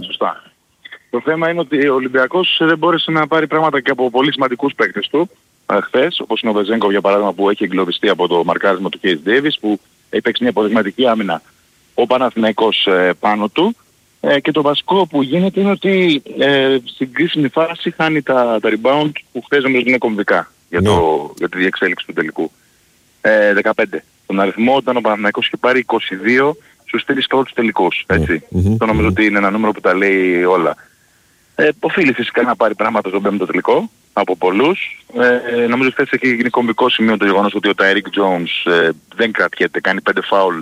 X: Το θέμα είναι ότι ο Ολυμπιακός δεν μπόρεσε να πάρει πράγματα και από πολύ σημαντικούς παίκτες του χθες, όπως είναι ο Βεζέγκοφ για παράδειγμα, που έχει εγκλωβιστεί από το μαρκάρισμα του Κέις Ντέιβις, που έχει παίξει μια υποδειγματική άμυνα ο Παναθηναϊκός πάνω του. Και το βασικό που γίνεται είναι ότι στην κρίσιμη φάση χάνει τα rebound που χθες νομίζω είναι κομβικά για τη διεξέλιξη του τελικού. 15. Τον αριθμό όταν ο Παναθηναϊκός είχε πάρει 22 στους 3 πρώτους τελικούς. Έτσι. Το νομίζω ότι είναι ένα νούμερο που τα λέει όλα. Οφείλει φυσικά να πάρει πράγματα στον πέμπτο τελικό από πολλούς. Νομίζω ότι χθες έχει γίνει κομβικό σημείο το γεγονός ότι ο Τάιρικ Τζόουνς δεν κρατιέται, κάνει 5 φάουλ.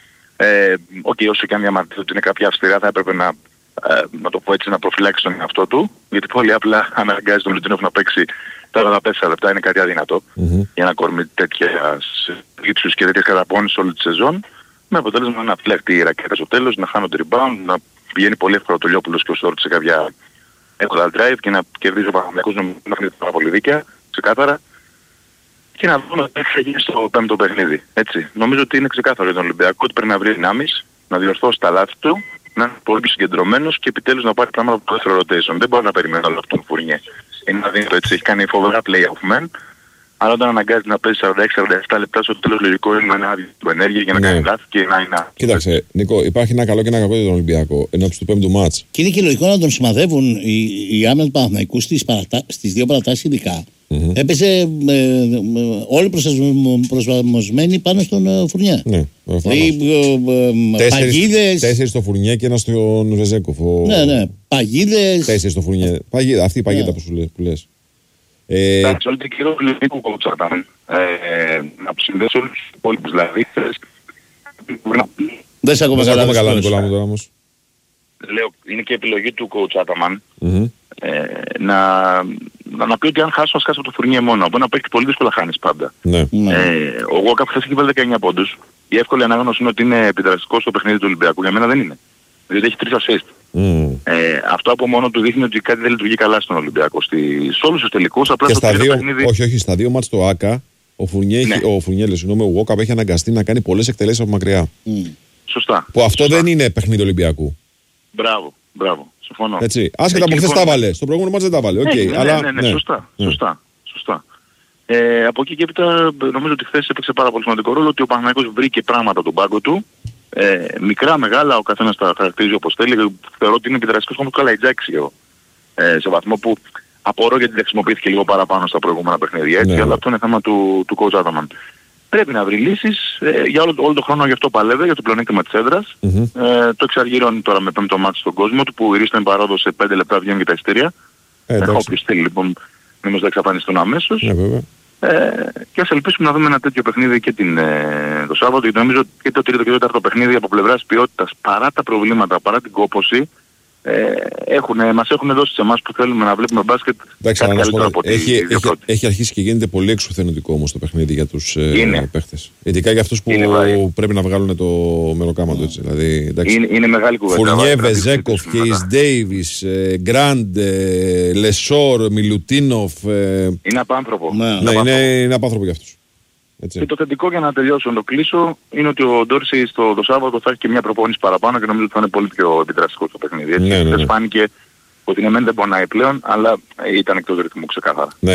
X: Όσο και αν διαμαρτύρεται ότι είναι κάποια αυστηρά, θα έπρεπε να το πω έτσι, να προφυλάξει τον εαυτό του, γιατί πολύ απλά αναγκάζει τον Λουτίνοφ να παίξει τα 84 λεπτά, είναι κάτι αδύνατο για να κορμεί τέτοιες λήψεις και τέτοιες καταπώνεις όλη τη σεζόν, με αποτέλεσμα να φλέχτει η ρακέτα στο τέλος, να χάνονται rebound, να πηγαίνει πολύ εύκολα το Λιόπουλος και ο Σόρτ σε κάποια εύκολα drive και να κερδίζει ο Παναθηναϊκός να φαίνεται πάρα πολύ δίκαια, ξεκάθαρα. Και να δούμε τι θα γίνει στο πέμπτο παιχνίδι. Έτσι. Νομίζω ότι είναι ξεκάθαρο για τον Ολυμπιακό ότι πρέπει να βρει δυνάμεις, να διορθώσει τα λάθη του, να είναι πολύ συγκεντρωμένος και επιτέλους να πάρει πράγματα από το δεύτερο rotation. Δεν μπορεί να περιμένει όλο αυτό τον Φουρνιέ. Είναι αδύνατο έτσι. Έχει κάνει φοβερά play-off men, αλλά όταν αναγκάζει να παίζει 46-47 λεπτά, στο τέλος λογικό είναι να άδει του ενέργεια για να κάνει λάθη και να είναι.
C: Κοίταξε, Νίκο, υπάρχει ένα καλό και ένα κακό για τον Ολυμπιακό ενώπιση του πέμπτου μάτς. Και
B: είναι και λογικό να τον σημαδεύουν οι άμυνες του Παναθηναϊκού στις δύο παρατάσεις ειδικά. Έπεσε όλοι προσαρμοσμένοι πάνω στον Φουρνιέ.
C: Ναι,
B: παγίδες.
C: 4 στο Φουρνιέ και 1 στον Βεζέγκοφ.
B: Ναι, παγίδες.
C: 4 στο Φουρνιέ. Αυτή η παγίδα που λες.
X: Εντάξει, όλη την κύριο φιλετικού κότσαταν. Να συνδέσω όλους τους υπόλοιπους. Δηλαδή,
B: δεν σε ακούμε
C: καλά, Νικόλα μου τώρα όμως.
X: Λέω, είναι και επιλογή του coach Ataman να πει ότι αν χάσω, ας χάσω από το Φουρνιέ μόνο. Από ένα παίκτη πολύ δύσκολα χάνεις πάντα. Ο Γουόκαπ χθες έχει βάλει 19 πόντους. Η εύκολη ανάγνωση είναι ότι είναι επιδραστικός στο παιχνίδι του Ολυμπιακού. Για μένα δεν είναι. Διότι έχει 3 assist. Αυτό από μόνο του δείχνει ότι κάτι δεν λειτουργεί καλά στον Ολυμπιακό. Σε όλους τους τελικούς, απλά
C: και
X: στο
C: στα δύο,
X: παιχνίδι.
C: όχι, στα δύο μάτς στο ΆΚΑ, ο Γουόκαπ έχει αναγκαστεί να κάνει πολλές εκτελέσεις από μακριά.
X: Σωστά.
C: Που αυτό δεν είναι παιχνίδι Ολυμπιακού.
X: Μπράβο. Συμφωνώ.
C: Έτσι. Άσχετα από χθες τα βάλε. Στο προηγούμενο μάτς δεν τα βάλε.
X: Ναι, σωστά. Από εκεί και έπειτα νομίζω ότι χθες έπαιξε πάρα πολύ σημαντικό ρόλο ότι ο Παναθηναϊκός βρήκε πράγματα από τον πάγκο του. Μικρά, μεγάλα, ο καθένας τα χαρακτηρίζει όπως θέλει. Θεωρώ ότι είναι επιδραστικός όπως καλά η Τζάξη εγώ. Σε βαθμό που απορώ γιατί δεν χρησιμοποιήθηκε λίγο παραπάνω στα προηγούμενα παιχνίδια. Έτσι, αλλά αυτό είναι θέμα του coach Ataman. Πρέπει να βρει λύσεις. Για όλο τον χρόνο γι' αυτό παλεύει, για το πλεονέκτημα της έδρας. Το εξαργυρώνει τώρα με πέμπτο μάτι στον κόσμο του, που η Ρίστα είναι παρόδο σε 5 λεπτά βγαίνουν και τα εισιτήρια. Όποιος θέλει λοιπόν νομίζω θα εξαφανιστούν αμέσως. Και ας ελπίσουμε να δούμε ένα τέτοιο παιχνίδι και το Σάββατο, γιατί νομίζω και το τρίτο και το τέταρτο παιχνίδι από πλευράς ποιότητας, παρά τα προβλήματα, παρά την κόπωση, μας έχουν δώσει σε εμάς που θέλουμε να βλέπουμε μπάσκετ κάτι καλύτερο από ό,τι
C: έχει αρχίσει και γίνεται πολύ εξουθενωτικό όμως το παιχνίδι για τους παίχτες. Ειδικά για αυτούς που πρέπει να βγάλουν το μεροκάμα του. Δηλαδή,
X: είναι μεγάλη κουβέντα.
C: Φουρνιέ, Βεζέκοφ, Κέις Ντέιβις, Γκραντ, Λεσόρ, Μιλουτίνοφ.
X: Είναι απάνθρωπο.
C: Είναι απάνθρωπο για αυτούς. Έτσι.
X: Και το θετικό για να τελειώσω να το κλείσω είναι ότι ο Ντόρσεϊ το Σάββατο θα έχει και μια προπόνηση παραπάνω και νομίζω ότι θα είναι πολύ πιο επιδραστικό στο παιχνίδι. Έτσι. Φάνηκε ότι ναι μεν δεν πονάει πλέον, αλλά ήταν εκτός ρυθμού ξεκάθαρα.
C: Ναι,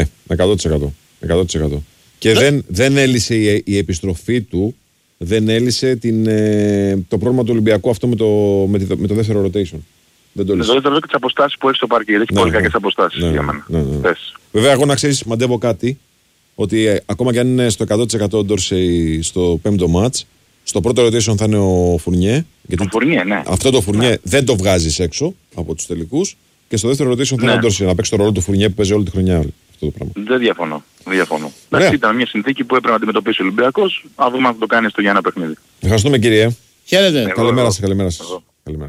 C: 100%. Και δεν έλυσε η επιστροφή του, δεν έλυσε το πρόβλημα του Ολυμπιακού αυτό με το δεύτερο rotation. Δεν το λύσε.
X: Το δεύτερο και τις αποστάσεις που έχει στο παρκή. Έχει πολύ κακές αποστάσεις για μένα.
C: Βέβαια, εγώ να ξέρεις, μαντεύω κάτι. Ότι ακόμα και αν είναι στο 100% ο Ντόρσεϊ στο πέμπτο μάτς, στο πρώτο rotation θα είναι ο Φουρνιέ. Γιατί αυτό το Φουρνιέ δεν το βγάζεις έξω από τους τελικούς. Και στο δεύτερο rotation θα είναι ο Ντόρσεϊ να παίξει το ρόλο του Φουρνιέ που παίζει όλη τη χρονιά. Αυτό το πράγμα.
X: Δεν διαφωνώ. Εντάξει, ήταν μια συνθήκη που έπρεπε να αντιμετωπίσει ο Ολυμπιακός. Α δούμε αν το κάνει στο για ένα παιχνίδι.
C: Ευχαριστούμε, κύριε.
B: Χαίρετε.
C: Καλημέρα σας.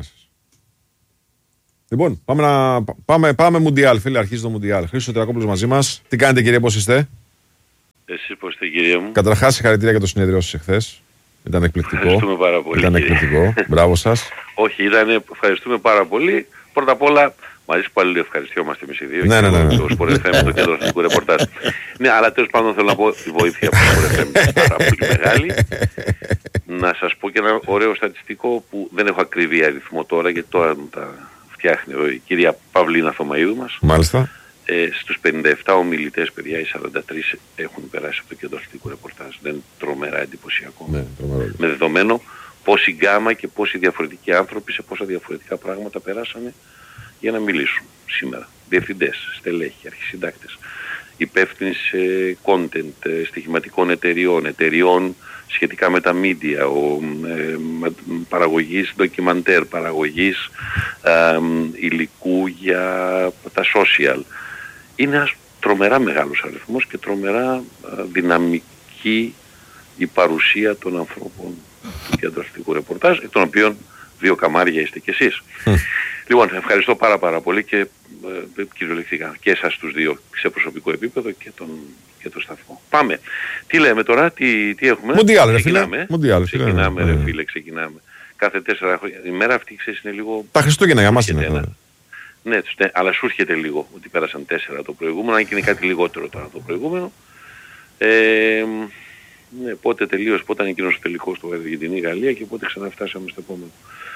C: Λοιπόν, πάμε Μουντιάλ, φίλε, αρχίζει το Μουντιάλ. Χρήστος Τριακόπουλος μαζί μας. Τι κάνετε, κύριε, πώς είστε?
A: Εσείς πώς είστε, κύριε μου?
C: Καταρχάς, συγχαρητήρια για το συνέδριο σας εχθές. Ήταν εκπληκτικό.
A: Ευχαριστούμε πάρα πολύ.
C: Ήταν εκπληκτικό. Μπράβο σας.
A: Όχι, ευχαριστούμε πάρα πολύ. Πρώτα απ' όλα, μαζί που πάλι ευχαριστιόμαστε εμείς οι δύο.
C: Ναι.
A: Το Sport FM, το κέντρο εθνικού ρεπορτάζ. Ναι, αλλά τέλος πάντων θέλω να πω τη βοήθεια από το Sport FM είναι πάρα πολύ μεγάλη. Να σας πω και ένα ωραίο στατιστικό που δεν έχω ακριβή αριθμό τώρα, γιατί τώρα τα φτιάχνει εδώ η κυρία Παυλίνα Θωμαΐδου μας.
C: Μάλιστα.
A: Στους 57 ομιλητές, παιδιά, οι 43 έχουν περάσει από το κέντρο εθνικού ρεπορτάζ. Δεν είναι τρομερά εντυπωσιακό.
C: Ναι,
A: με δεδομένο πόσοι γκάμα και πόσοι διαφορετικοί άνθρωποι σε πόσα διαφορετικά πράγματα περάσανε για να μιλήσουν σήμερα. Διευθυντές, στελέχοι, αρχισυντάκτες, υπεύθυνοι σε content, στοιχηματικών εταιριών σχετικά με τα media, παραγωγής ντοκιμαντέρ, παραγωγής υλικού για τα social. Είναι ένας τρομερά μεγάλος αριθμός και τρομερά δυναμική η παρουσία των ανθρώπων για το αστικό ρεπορτάζ, εκ των οποίων 2 καμάρια είστε κι εσείς. Λοιπόν, ευχαριστώ πάρα πολύ και κυριολεκτικά και εσάς τους δύο σε προσωπικό επίπεδο και το σταθμό. Πάμε. Τι λέμε τώρα, τι έχουμε?
C: Μουντιάλ, ρε φίλε.
A: Ξεκινάμε, ρε φίλε, ξεκινάμε. Κάθε 4 χρόνια. Η μέρα αυτή, ξέρεις, είναι λίγο...
C: Τα Χριστούγεννα για μας είναι.
A: Ναι, αλλά σου έρχεται λίγο ότι πέρασαν 4 το προηγούμενο, αν και είναι κάτι λιγότερο τώρα το προηγούμενο. Ναι, πότε τελείωσε, πότε ήταν εκείνος ο τελικός στο Αργεντινή Γαλλία και πότε ξαναφτάσαμε στο επόμενο.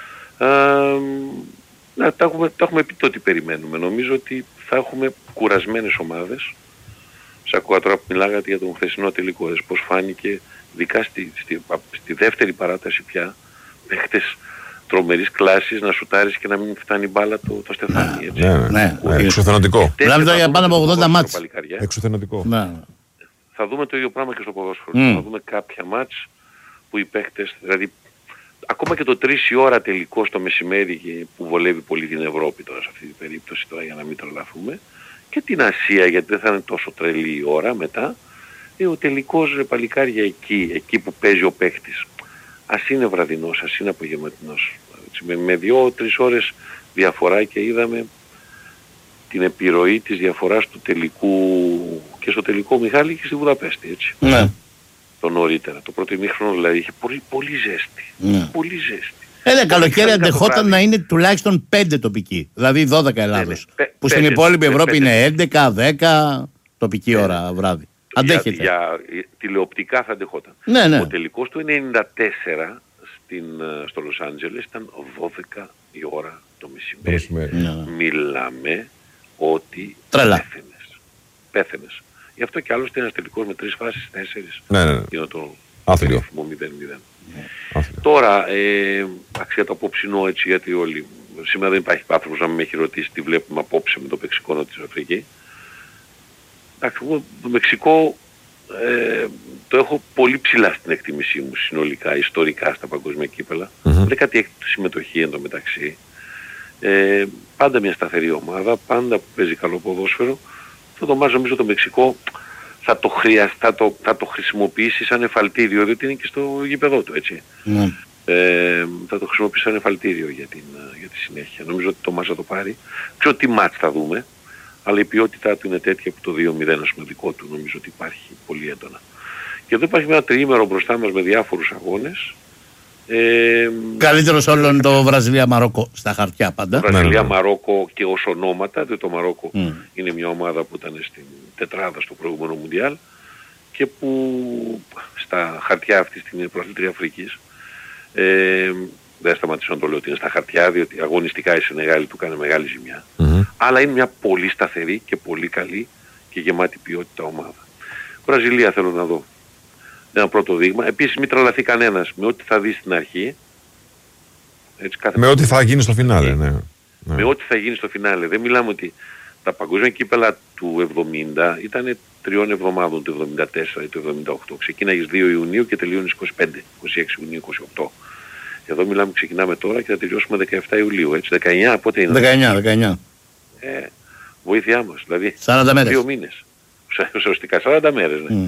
A: Ναι, τα έχουμε πει το τι περιμένουμε. Νομίζω ότι θα έχουμε κουρασμένες ομάδες. Σ' ακούω τώρα που μιλάγατε για τον χθεσινό τελικό, πώς φάνηκε, ειδικά στη δεύτερη παράταση πια, παίχτες τρομερής κλάσης να σουτάρεις και να μην φτάνει μπάλα το στεφάνι.
B: Ναι,
C: εξουθενωτικό.
B: Μιλάμε για πάνω από 80 μάτς.
C: Εξουθενωτικό.
A: Θα δούμε το ίδιο πράγμα και στο ποδόσφαιρο. Θα δούμε κάποια μάτς που οι παίχτες, δηλαδή ακόμα και το 3 η ώρα τελικό στο μεσημέρι που βολεύει πολύ την Ευρώπη τώρα σε αυτή την περίπτωση τώρα για να μην τρελαθούμε, και την Ασία γιατί δεν θα είναι τόσο τρελή η ώρα μετά, ο τελικός παλικάρια εκεί που παίζει ο παίχτης, ας είναι βραδινός, ας είναι απογευματινός, με 2-3 ώρες διαφορά, και είδαμε την επιρροή της διαφοράς του τελικού και στο τελικό Μιχάλη και στη Βουδαπέστη, έτσι.
B: Ναι.
A: Το νωρίτερα. Το πρώτο ημίχρονο δηλαδή είχε πολύ ζέστη.
B: Ναι.
A: Πολύ ζέστη.
B: Καλοκαίρι αντεχόταν να είναι τουλάχιστον 5 τοπικοί, δηλαδή 12 Ελλάδος. Που στην υπόλοιπη Ευρώπη είναι 11-10 τοπική ώρα βράδυ. Αντέχεται.
A: Για τηλεοπτικά θα αντεχόταν.
B: Ναι.
A: Ο τελικός του 94 στο Λος Άντζελες ήταν 12 η ώρα το μεσημέρι.
B: Ναι.
A: Μιλάμε ότι πέθαινες. Γι' αυτό και άλλωστε ένας τελικός με 3 φάσεις, 4.
C: Ναι.
A: Είναι το
C: άθλιο.
A: 0-0. Τώρα, αξία το απόψινό, έτσι, γιατί όλοι... Σήμερα δεν υπάρχει άνθρωπος να με έχει ρωτήσει τι βλέπουμε απόψε με το Μεξικό Νότια Αφρική. Εντάξει, εγώ το Μεξικό το έχω πολύ ψηλά στην εκτίμησή μου συνολικά, ιστορικά στα παγκόσμια κύπελα. Δεν κάτι έχει συμμετοχή εν τω μεταξύ. Πάντα μια σταθερή ομάδα, πάντα που παίζει καλό ποδόσφαιρο. Αυτό το μάζο νομίζω το Μεξικό θα το χρησιμοποιήσει σαν εφαλτήριο, διότι είναι και στο γήπεδό του, έτσι. Θα το χρησιμοποιήσει σαν εφαλτήριο για τη συνέχεια. Νομίζω ότι το μάτς θα το πάρει. Ξέρω τι μάτς θα δούμε, αλλά η ποιότητά του είναι τέτοια που το 2-0 δικό του νομίζω ότι υπάρχει πολύ έντονα. Και εδώ υπάρχει ένα τριήμερο μπροστά μας με διάφορους αγώνες.
B: Καλύτερος όλων το Βραζιλία-Μαρόκο στα χαρτιά πάντα.
A: Βραζιλία-Μαρόκο και ως ονόματα, διότι το Μαρόκο είναι μια ομάδα που ήταν στην τετράδα στο προηγούμενο Μουντιάλ και που στα χαρτιά αυτή στην πρωταθλήτρια Αφρικής, δεν σταματήσω να το λέω ότι είναι στα χαρτιά, διότι αγωνιστικά η Σενεγάλη του κάνει μεγάλη ζημιά, αλλά είναι μια πολύ σταθερή και πολύ καλή και γεμάτη ποιότητα ομάδα. Βραζιλία θέλω να δω. Ένα πρώτο δείγμα. Επίσης μην τρελαθεί κανένας με ό,τι θα δει στην αρχή. Έτσι,
C: με ό,τι θα γίνει στο φινάλε, ναι.
A: Με ό,τι θα γίνει στο φινάλε. Δεν μιλάμε ότι τα παγκόσμια κύπελα του 70 ήταν 3 εβδομάδων, το 74 ή το 78. Ξεκίναγες 2 Ιουνίου και τελειώνεις 25, 26 Ιουνίου, 28. Εδώ μιλάμε, ξεκινάμε τώρα και θα τελειώσουμε 17 Ιουλίου, έτσι. 19, πότε είναι?
B: 19.
A: Βοήθειά μας, δηλαδή
B: 40 μέρες.
A: 2 μήνες. Σωστικά, 40 μέρες, ναι.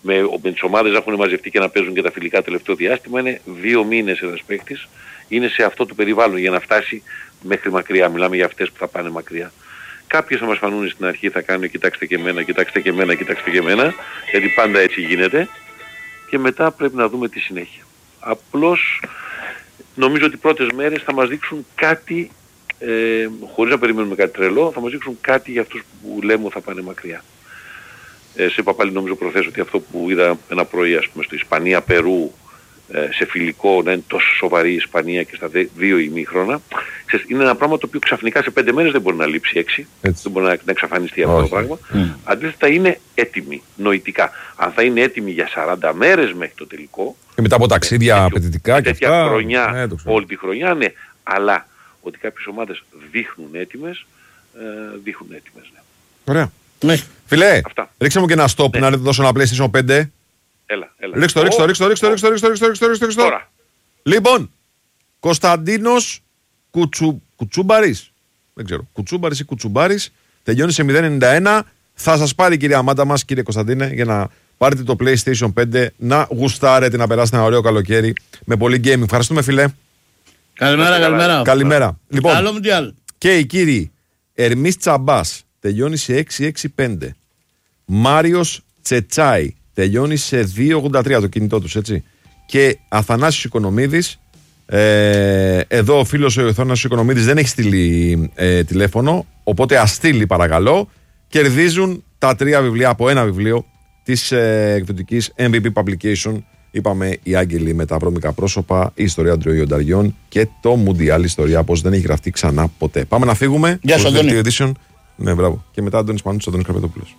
A: με τις ομάδες να έχουν μαζευτεί και να παίζουν και τα φιλικά τελευταίο διάστημα, είναι 2 μήνες ένας παίκτης, είναι σε αυτό το περιβάλλον για να φτάσει μέχρι μακριά. Μιλάμε για αυτές που θα πάνε μακριά. Κάποιες θα μας φανούν στην αρχή, θα κάνουν κοιτάξτε και εμένα, κοιτάξτε και εμένα, κοιτάξτε και εμένα, γιατί πάντα έτσι γίνεται, και μετά πρέπει να δούμε τη συνέχεια. Απλώς νομίζω ότι οι πρώτες μέρες θα μας δείξουν κάτι, χωρίς να περιμένουμε κάτι τρελό, θα μας δείξουν κάτι για αυτούς που λέμε θα πάνε μακριά. Σε είπα πάλι νομίζω προχθές ότι αυτό που είδα ένα πρωί, ας πούμε, στο Ισπανία-Περού, σε φιλικό, να είναι τόσο σοβαρή η Ισπανία και στα 2 ημίχρονα, είναι ένα πράγμα το οποίο ξαφνικά σε 5 μέρες δεν μπορεί να λείψει 6, δεν μπορεί να εξαφανιστεί αυτό το πράγμα. Αντίθετα είναι έτοιμοι νοητικά. Αν θα είναι έτοιμοι για 40 μέρες μέχρι το τελικό,
C: και μετά από ταξίδια απαιτητικά και
A: τέτοια
C: αυτά,
A: χρονιά, όλη τη χρονιά, ναι, αλλά ότι κάποιες ομάδες δείχνουν έτοιμες, ναι.
C: Ωραία.
B: Ναι.
C: Φιλέ, ρίξε μου και ένα stop να δώσω ένα PlayStation 5.
A: Έλα.
C: Ρίξτε το.
A: Τώρα.
C: Λοιπόν, Κωνσταντίνος Κουτσούμπαρης. Δεν ξέρω. Κουτσούμπαρης ή Κουτσουμπάρης. Τελειώνει σε 0,91. Θα σας πάρει η κυρία Μάντα μας, κύριε Κωνσταντίνε, για να πάρετε το PlayStation 5, να γουστάρετε, να περάσετε ένα ωραίο καλοκαίρι με πολύ gaming. Ευχαριστούμε, φιλέ. Καλημέρα. Λοιπόν,
B: καλό Μουντιάλ.
C: Και οι κύριοι Ερμής Τσαμπάς τελειώνει σε 6,65. Μάριος Τσετσάι τελειώνει σε 2,83 το κινητό τους, έτσι. Και Αθανάσιος Οικονομίδης, εδώ ο φίλος ο Αθανάσιος Οικονομίδης δεν έχει στείλει τηλέφωνο, οπότε ας στείλει παρακαλώ. Κερδίζουν τα 3 βιβλία από ένα βιβλίο της εκδοτικής MVP Publication. Είπαμε οι άγγελοι με τα βρώμικα πρόσωπα, η ιστορία των τριωνταριών και το Μουντιάλ ιστορία, πως δεν έχει γραφτεί ξανά ποτέ. Πάμε να φύγουμε.
B: Γεια σου, Αντώνη.
C: Ναι, μπράβο. Και μετά Αντώνης Πανούτσος, Αντώνης Καρπετόπουλος.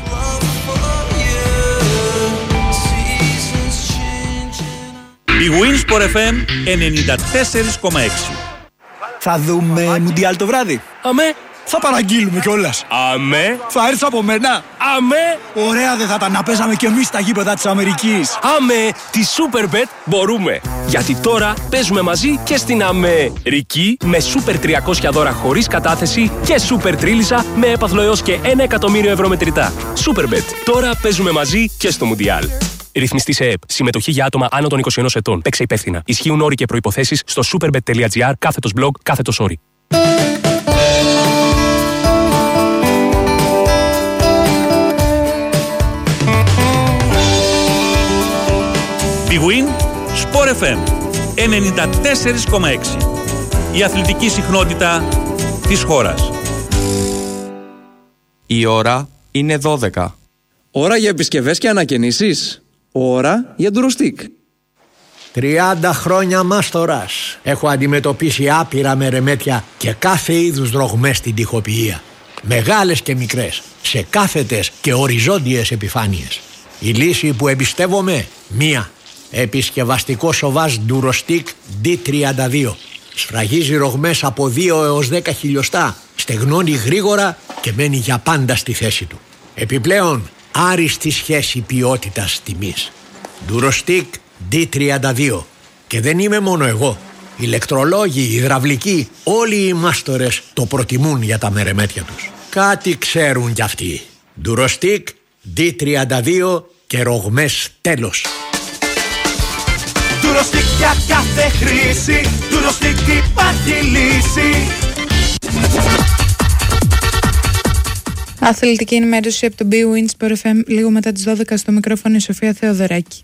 D: Η Winsport FM 94,6.
E: Θα δούμε Μουντιάλ το βράδυ.
V: Αμέ.
E: Θα παραγγείλουμε κιόλας.
V: Αμέ.
E: Θα έρθει από μένα.
V: Αμέ.
E: Ωραία δεν θα ήταν να παίζαμε κι εμείς στα γήπεδα της Αμερικής.
V: Αμέ. Τη Superbet μπορούμε. Γιατί τώρα παίζουμε μαζί και στην Αμερική με Super 300 δώρα χωρίς κατάθεση και Super Τρίλισσα με έπαθλο έως και 1 εκατομμύριο ευρώ μετρητά. Superbet. Τώρα παίζουμε μαζί και στο Μουντιάλ. Ρυθμιστή σε ΕΕΠ. Συμμετοχή για άτομα άνω των 21 ετών. Παίξε υπεύθυνα. Ισχύουν όροι και προϋποθέσεις στο superbet.gr/blog/όροι.
D: Big Win Sport FM 94,6. Η αθλητική συχνότητα της χώρας.
F: Η ώρα είναι 12.
G: Ώρα για επισκευές και ανακαινήσεις. Ώρα για ντουροστικ.
I: 30 χρόνια μάστορας. Έχω αντιμετωπίσει άπειρα μερεμέτια και κάθε είδους δρογμές στην τοιχοποιία. Μεγάλες και μικρές, σε κάθετες και οριζόντιες επιφάνειες. Η λύση που εμπιστεύομαι, μία. Επισκευαστικό σοβάζ ντουροστικ D32. Σφραγίζει ρογμές από 2 έως 10 χιλιοστά, στεγνώνει γρήγορα και μένει για πάντα στη θέση του. Επιπλέον, άριστη σχέση ποιότητας-τιμής. Ντουροστικ D32. Και δεν είμαι μόνο εγώ. Ηλεκτρολόγοι, υδραυλικοί, όλοι οι μάστορες το προτιμούν για τα μερεμέτια τους. Κάτι ξέρουν κι αυτοί. Ντουροστικ D32 και ρογμές τέλος.
Y: Ντουροστικ για κάθε χρήση. Ντουροστικ υπάρχει λύση.
Z: Αθλητική ενημέρωση από το B-Win Sport FM λίγο μετά τις 12 στο μικρόφωνο η Σοφία Θεοδωράκη.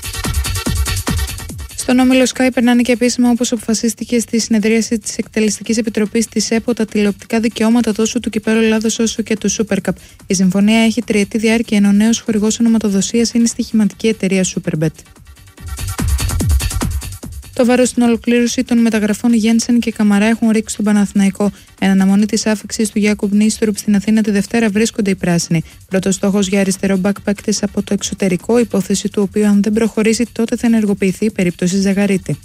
Z: Στον όμιλο Sky περνάνε και επίσημα, όπως αποφασίστηκε στη συνεδρίαση της Εκτελεστικής Επιτροπής της ΕΠΟ, τα τηλεοπτικά δικαιώματα τόσο του Κυπέλλου Ελλάδος όσο και του Super Cup. Η συμφωνία έχει 3ετή διάρκεια, ενώ ο νέος χορηγός ονοματοδοσίας είναι η στοιχηματική εταιρεία Superbet. Το βάρος στην ολοκλήρωση των μεταγραφών Γένσεν και Καμαρά έχουν ρίξει στον Παναθηναϊκό. Εν αναμονή της άφηξης του Γιάκουμπ Νίστρουπ στην Αθήνα τη Δευτέρα βρίσκονται οι πράσινοι. Πρώτος στόχος για αριστερό μπακ παίκτης από το εξωτερικό, υπόθεση του οποίου αν δεν προχωρήσει τότε θα ενεργοποιηθεί η περίπτωση Ζαγαρίτη.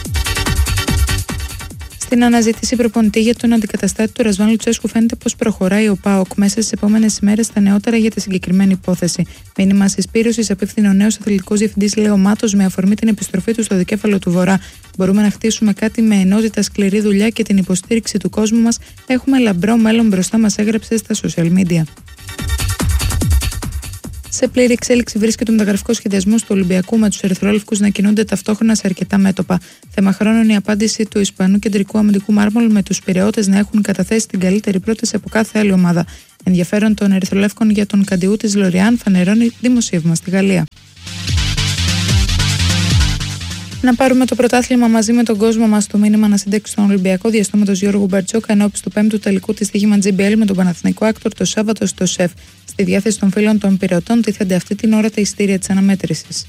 Z: Στην αναζήτηση προπονητή για τον αντικαταστάτη του Ρασβάν Λουτσέσκου φαίνεται πως προχωράει ο ΠΑΟΚ. Μέσα στις επόμενες ημέρες τα νεότερα για τη συγκεκριμένη υπόθεση. Μήνυμα συσπήρωσης απίφθινε ο νέος αθλητικός διευθυντής Λέο Μάτος με αφορμή την επιστροφή του στο δικέφαλο του Βορρά. Μπορούμε να χτίσουμε κάτι με ενότητα, σκληρή δουλειά και την υποστήριξη του κόσμου μας. Έχουμε λαμπρό μέλλον μπροστά μας, έγραψε στα social media. Σε πλήρη εξέλιξη βρίσκεται ο μεταγραφικός σχεδιασμός του Ολυμπιακού, με τους ερυθρόλευκους να κινούνται ταυτόχρονα σε αρκετά μέτωπα. Θέμα χρόνων η απάντηση του Ισπανού κεντρικού αμυντικού μάρμολ, με τους Πειραιώτες να έχουν καταθέσει την καλύτερη πρόταση από κάθε άλλη ομάδα. Ενδιαφέρον των ερυθρολεύκων για τον Καντιού της Λοριάν φανερώνει δημοσίευμα στη Γαλλία. Να πάρουμε το πρωτάθλημα μαζί με τον κόσμο μας. Το μήνυμα ανασύνταξη στον Ολυμπιακό διαστόματος Γιώργου Μπαρτζόκα ενώπιση του 5ου τελικού της στοίχημα GBL με τον Παναθηναϊκό Άκτορ το Σάββατο στο ΣΕΦ. Στη διάθεση των φίλων των Πειραιωτών τίθενται αυτή την ώρα τα ειστήρια της αναμέτρησης.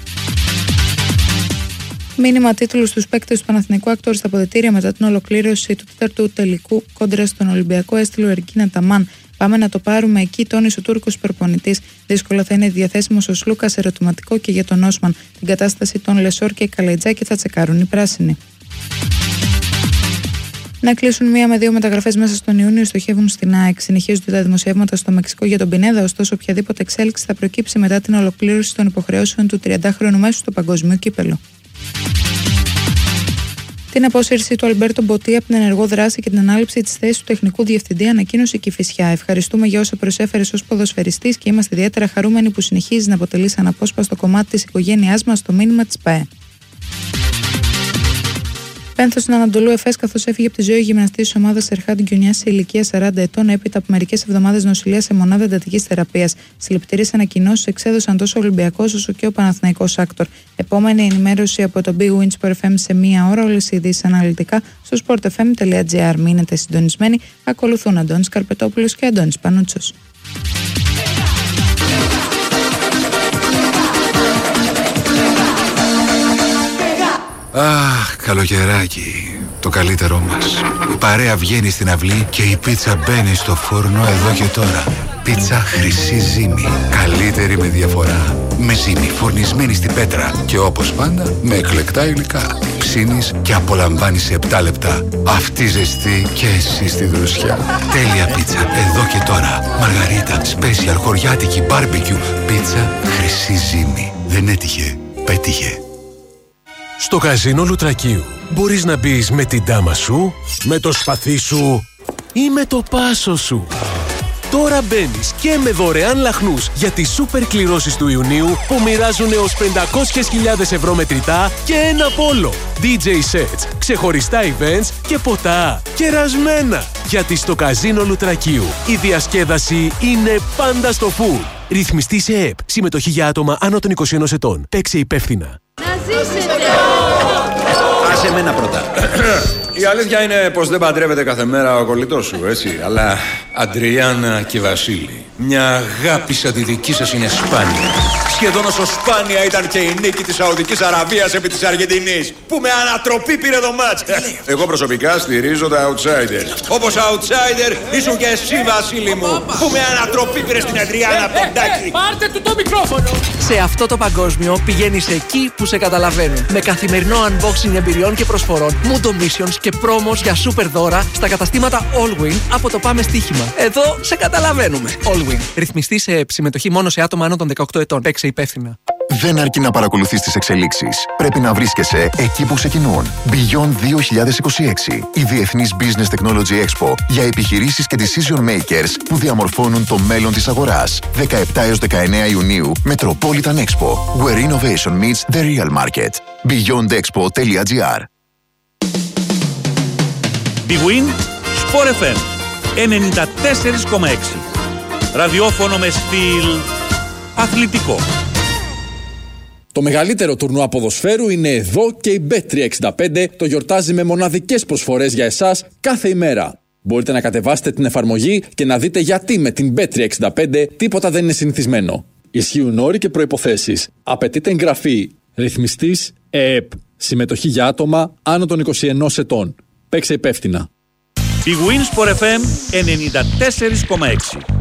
Z: Μήνυμα τίτλου στους παίκτες του Παναθηναϊκού Άκτορ στα αποδυτήρια μετά την ολοκλήρωση του 4ου τελικού κόντρα στον Ολυμπιακό έστειλε ο Ερκίνα Ταμάν. Πάμε να το πάρουμε εκεί, τόνισε ο Τούρκος προπονητής. Δύσκολα θα είναι διαθέσιμος ο Σλούκας, ερωτηματικό και για τον Όσμαν. Την κατάσταση των Λεσόρ και Καλετζάκη θα τσεκάρουν οι πράσινοι. Να κλείσουν 1 με 2 μεταγραφές μέσα στον Ιούνιο στοχεύουν στην ΑΕΚ. Συνεχίζονται τα δημοσιεύματα στο Μεξικό για τον Πινέδα, ωστόσο οποιαδήποτε εξέλιξη θα προκύψει μετά την ολοκλήρωση των υποχρεώσεων του 30χρονου μέσου στο παγκόσμιο κύπελο. Την απόσυρση του Αλμπέρτο Μποτί από την ενεργό δράση και την ανάληψη της θέσης του τεχνικού διευθυντή ανακοίνωσε η Κηφισιά. Ευχαριστούμε για όσα προσέφερες ως ποδοσφαιριστής και είμαστε ιδιαίτερα χαρούμενοι που συνεχίζει να αποτελείς αναπόσπαστο κομμάτι της οικογένειάς μας, το μήνυμα της ΠΑΕ. Πένθος στην Ανατολού Εφές, καθώς έφυγε από τη ζωή γυμναστής της ομάδας Ερχάντ Γκιουνιά σε ηλικία 40 ετών έπειτα από μερικές εβδομάδες νοσηλεία σε μονάδα εντατικής θεραπείας. Συλληπιτήριες ανακοινώσεις εξέδωσαν τόσο ο Ολυμπιακός όσο και ο Παναθηναϊκός Άκτορ. Επόμενη ενημέρωση από το Big Win Sport FM σε 1 ώρα. Όλες οι ειδήσεις αναλυτικά στο sportfm.gr. Μείνετε συντονισμένοι. Ακολουθούν Αντώνης Καρπετόπουλος και Αντώνης Πανούτσος.
H: Αχ, καλοκαιράκι, το καλύτερό μας. Η παρέα βγαίνει στην αυλή και η πίτσα μπαίνει στο φούρνο εδώ και τώρα. Πίτσα Χρυσή Ζύμη. Καλύτερη με διαφορά. Με ζύμη φορνισμένη στην πέτρα και όπως πάντα με εκλεκτά υλικά. Ψήνεις και απολαμβάνεις σε 7 λεπτά. Αυτή ζεστή και εσύ στη δροσιά. Τέλεια πίτσα εδώ και τώρα. Μαργαρίτα, σπέσιαλ, χωριάτικη, μπάρμπεκιου. Πίτσα Χρυσή Ζύμη. Δεν έτυχε, πέτυχε.
K: Στο καζίνο Λουτρακίου μπορείς να μπεις με την τάμα σου, με το σπαθί σου ή με το πάσο σου. Τώρα μπαίνεις και με δωρεάν λαχνούς για τις σούπερ κληρώσεις του Ιουνίου που μοιράζουν έως 500.000 ευρώ μετρητά και ένα πόλο. DJ sets, ξεχωριστά events και ποτά κερασμένα. Γιατί στο καζίνο Λουτρακίου η διασκέδαση είναι πάντα στο full. Ρυθμιστή σε ΕΠ. Συμμετοχή για άτομα άνω των 21 ετών. Παίξε υπεύθυνα.
L: Άσε εμένα πρώτα. Η αλήθεια είναι πως δεν παντρεύεται κάθε μέρα ο κολλητός σου, έτσι. Αλλά Αντριάννα και Βασίλη, μια αγάπη σαν τη δική σας είναι σπάνια. Σχεδόν όσο σπάνια ήταν και η νίκη της Σαουδικής Αραβίας επί της Αργεντινής, που με ανατροπή πήρε το μάτς. Εγώ προσωπικά στηρίζω τα outsiders. Όπως outsider ήσουν και εσύ, Βασίλη μου, που με ανατροπή πήρε στην Αντριάννα Ποντάκη.
S: Πάρτε του το μικρόφωνο! Σε αυτό το παγκόσμιο πηγαίνεις εκεί που σε καταλαβαίνουν. Με καθημερινό unboxing εμπειριών και προσφορών, Mundo Missions και πρόμος για super δώρα στα καταστήματα Allwin από το Πάμε Στοίχημα. Εδώ σε καταλαβαίνουμε. Allwin. Ρυθμιστή σε συμμετοχή μόνο σε άτομα άνω των 18 ετών. Παίξε υπεύθυνα.
M: Δεν αρκεί να παρακολουθείς τις εξελίξεις. Πρέπει να βρίσκεσαι εκεί που ξεκινούν. Beyond 2026. Η Διεθνής Business Technology Expo για επιχειρήσεις και decision makers που διαμορφώνουν το μέλλον της αγοράς. 17 έως 19 Ιουνίου, Metropolitan Expo. Where innovation meets the real market. beyondexpo.gr.
D: Big Win Sport FM 94,6. Ραδιόφωνο με στυλ αθλητικό.
N: Το μεγαλύτερο τουρνουά ποδοσφαίρου είναι εδώ και η Bet365 το γιορτάζει με μοναδικές προσφορές για εσάς κάθε ημέρα. Μπορείτε να κατεβάσετε την εφαρμογή και να δείτε γιατί με την Bet365 τίποτα δεν είναι συνηθισμένο. Ισχύουν όροι και προϋποθέσεις. Απαιτείται εγγραφή. Ρυθμιστής ΕΕΠ. Συμμετοχή για άτομα άνω των 21 ετών. Παίξε υπεύθυνα.
D: Big Win Sport FM 94,6.